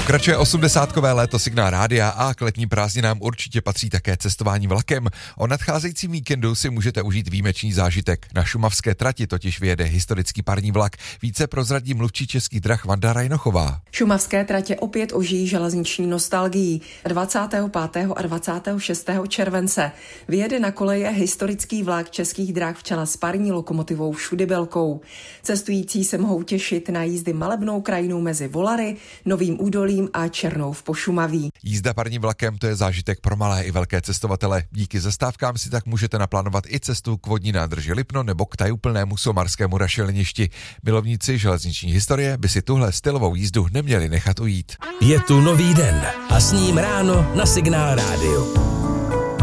Pokračuje 80kové léto Signál rádia a k letním prázdninám určitě patří také cestování vlakem. O nadcházejícím víkendu si můžete užít výjimečný zážitek. Na šumavské trati totiž vyjede historický parní vlak. Více prozradí mluvčí Českých drah Vanda Rajnochová. Šumavské tratě opět ožijí železniční nostalgií. 25. a 26. července vyjede na koleje historický vlak Českých drah v čele s parní lokomotivou Všudybylkou. Cestující se mohou těšit na jízdy malebnou krajinou mezi Volary, Novým Údolím a Černov po Šumaví. Jízda parním vlakem, to je zážitek pro malé i velké cestovatele. Díky zastávkám si tak můžete naplánovat i cestu k vodní nádrži Lipno nebo k tajuplnému somarskému rašeliništi. Milovníci železniční historie by si tuhle stylovou jízdu neměli nechat ujít. Je tu nový den a s ním ráno na Signál rádiu.